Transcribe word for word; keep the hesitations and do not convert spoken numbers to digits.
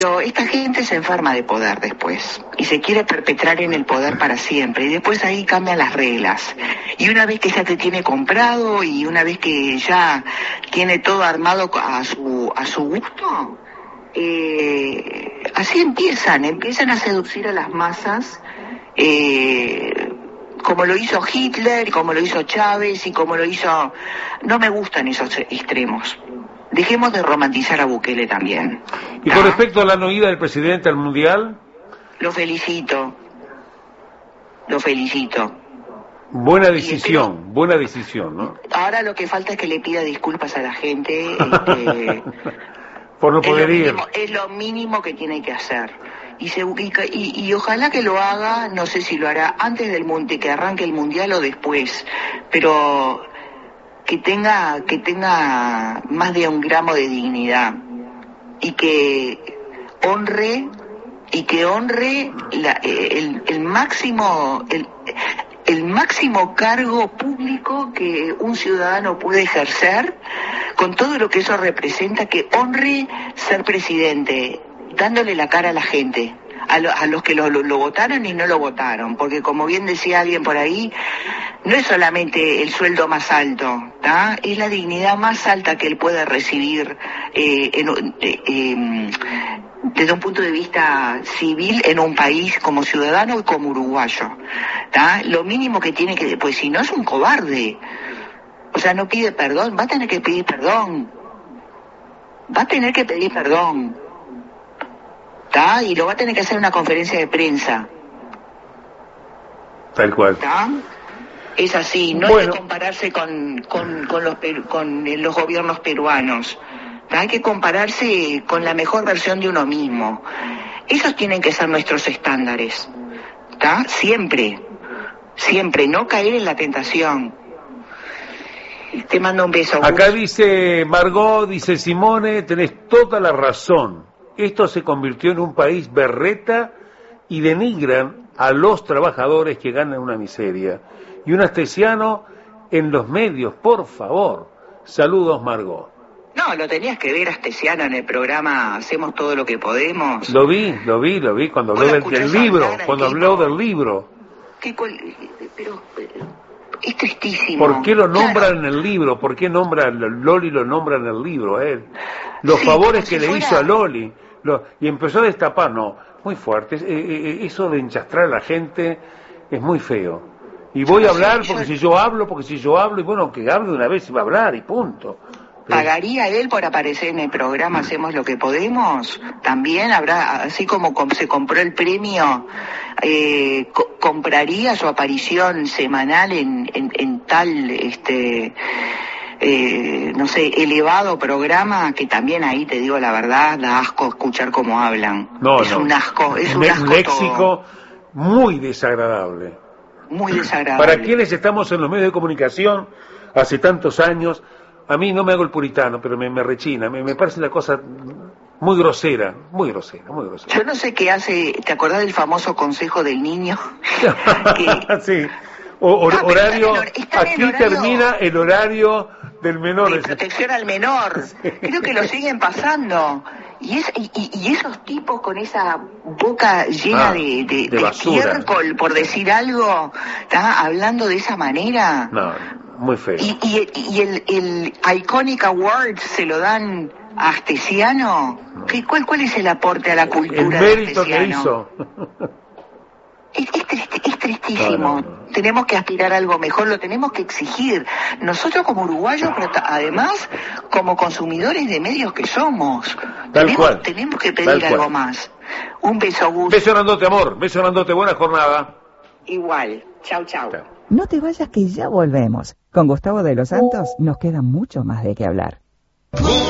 Pero esta gente se enferma de poder después y se quiere perpetrar en el poder para siempre y después ahí cambian las reglas. Y una vez que ya te tiene comprado y una vez que ya tiene todo armado a su a su gusto, eh, así empiezan, empiezan a seducir a las masas, eh, como lo hizo Hitler, como lo hizo Chávez y como lo hizo... No me gustan esos extremos. Dejemos de romantizar a Bukele también. ¿Y con ¿Ah? respecto a la no ida del presidente al Mundial? Lo felicito. Lo felicito. Buena decisión, espero, buena decisión, ¿no? Ahora lo que falta es que le pida disculpas a la gente. Este, por no poder es ir. Mínimo, es lo mínimo que tiene que hacer. Y, se, y, y ojalá que lo haga, no sé si lo hará antes del mundial, que arranque el Mundial o después, pero... que tenga que tenga más de un gramo de dignidad y que honre y que honre la, el, el máximo el, el máximo cargo público que un ciudadano puede ejercer, con todo lo que eso representa, que honre ser presidente, dándole la cara a la gente, a, lo, a los que lo, lo, lo votaron y no lo votaron, porque como bien decía alguien por ahí, no es solamente el sueldo más alto, ¿tá? Es la dignidad más alta que él puede recibir eh, en, eh, eh, desde un punto de vista civil en un país como ciudadano y como uruguayo, ¿tá? Lo mínimo que tiene que, pues si no es un cobarde, o sea, no pide perdón, va a tener que pedir perdón, va a tener que pedir perdón, ¿tá? Y lo va a tener que hacer en una conferencia de prensa. Tal cual. ¿Tá? Es así, no bueno. Hay que compararse con, con, con, los, con los gobiernos peruanos, hay que compararse con la mejor versión de uno mismo. Esos tienen que ser nuestros estándares, ¿tá? Siempre, siempre, no caer en la tentación. Te mando un beso. Acá dice Margot, dice Simone, tenés toda la razón, esto se convirtió en un país berreta y denigran a los trabajadores que ganan una miseria. Y un astesiano en los medios, por favor. Saludos, Margot. No, lo tenías que ver Astesiano en el programa Hacemos Todo Lo Que Podemos. Lo vi, lo vi, lo vi, cuando habló del, del libro, cuando habló del libro. ¿Qué cual, pero, pero es tristísimo. ¿Por qué lo nombran claro. en el libro? ¿Por qué nombra Loli lo nombra en el libro a él? Los sí, favores que si le fuera... hizo a Loli. Lo, y empezó a destapar, no, muy fuerte. Eh, eh, eso de enchastrar a la gente es muy feo. Y voy a hablar porque si yo hablo, porque si yo hablo, y bueno, que hable de una vez y va a hablar y punto. Pero... ¿Pagaría él por aparecer en el programa Hacemos Lo Que Podemos? También habrá, así como se compró el premio, eh, co compraría su aparición semanal en, en, en tal, este, eh, no sé, elevado programa, que también ahí te digo la verdad, da asco escuchar cómo hablan. No, es no. un asco, es un, un asco léxico todo. Muy desagradable. Muy desagradable. Para quienes estamos en los medios de comunicación hace tantos años, a mí no me hago el puritano, pero me, me rechina, me, me parece la cosa muy grosera, muy grosera, muy grosera. Yo no sé qué hace, ¿te acordás del famoso consejo del niño? que... Sí, o, or, ah, horario, está en aquí horario... termina el horario del menor. De protección al menor, sí. Creo que lo siguen pasando. Y, es, y, y esos tipos con esa boca llena ah, de, de, de, de estiércol, por decir algo, ¿está hablando de esa manera? No, muy feo. Y, y, y el, el Iconic Award se lo dan a Astesiano. No. ¿Qué, cuál, ¿Cuál es el aporte a la cultura? El mérito que hizo. Es, es, trist, es tristísimo. No, no, no. Tenemos que aspirar a algo mejor, lo tenemos que exigir. Nosotros como uruguayos, pero además como consumidores de medios que somos, Tal tenemos, cual. tenemos que pedir algo más. Un beso, Gus. Beso grandote, amor. Beso grandote. Buena jornada. Igual. Chau, chau. Chau. No te vayas que ya volvemos. Con Gustavo de los Santos nos queda mucho más de qué hablar.